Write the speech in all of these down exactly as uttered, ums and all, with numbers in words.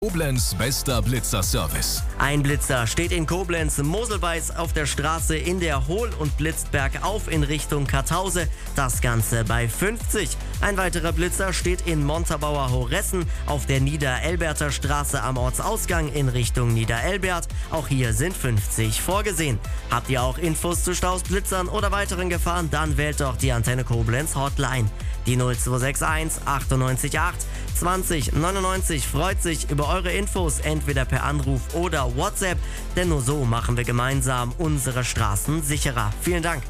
Koblenz bester Blitzer-Service. Ein Blitzer steht in Koblenz Moselweiß auf der Straße in der Hohl- und blitzt bergauf in Richtung Kartause. Das Ganze bei fünfzig. Ein weiterer Blitzer steht in Montabaur Horessen auf der Niederelberter Straße am Ortsausgang in Richtung Niederelbert. Auch hier sind fünfzig vorgesehen. Habt ihr auch Infos zu Staus, Blitzern oder weiteren Gefahren? Dann wählt doch die Antenne Koblenz Hotline. Die null zwei sechs eins achtundneunzig acht zwanzig neunundneunzig freut sich über eure Infos entweder per Anruf oder WhatsApp, denn nur so machen wir gemeinsam unsere Straßen sicherer. Vielen Dank.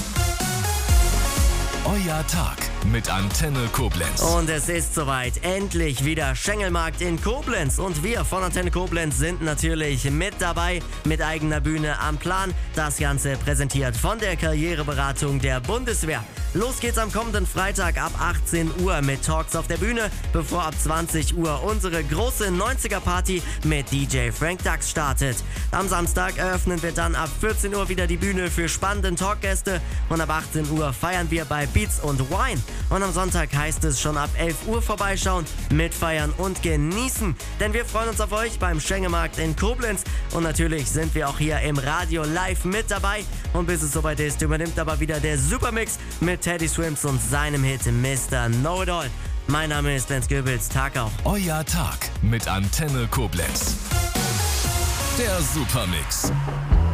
Euer Tag mit Antenne Koblenz. Und es ist soweit, endlich wieder Schengelmarkt in Koblenz. Und wir von Antenne Koblenz sind natürlich mit dabei, mit eigener Bühne am Plan. Das Ganze präsentiert von der Karriereberatung der Bundeswehr. Los geht's am kommenden Freitag ab achtzehn Uhr mit Talks auf der Bühne, bevor ab zwanzig Uhr unsere große neunziger-Party mit D J Frank Dux startet. Am Samstag eröffnen wir dann ab vierzehn Uhr wieder die Bühne für spannende Talkgäste und ab achtzehn Uhr feiern wir bei Beats und Wine. Und am Sonntag heißt es schon ab elf Uhr vorbeischauen, mitfeiern und genießen. Denn wir freuen uns auf euch beim Schengelmarkt in Koblenz. Und natürlich sind wir auch hier im Radio live mit dabei. Und bis es soweit ist, übernimmt aber wieder der Supermix mit Teddy Swims und seinem Hit Mister Know It All. Mein Name ist Lenz Goebbels, Tag auch. Euer Tag mit Antenne Koblenz. Der Supermix.